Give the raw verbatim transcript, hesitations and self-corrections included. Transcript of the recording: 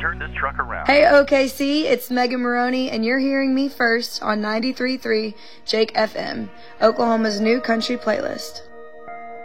turn this truck around. Hey, O K C, it's Megan Maroney, and you're hearing me first on ninety-three point three Jake F M, Oklahoma's new country playlist.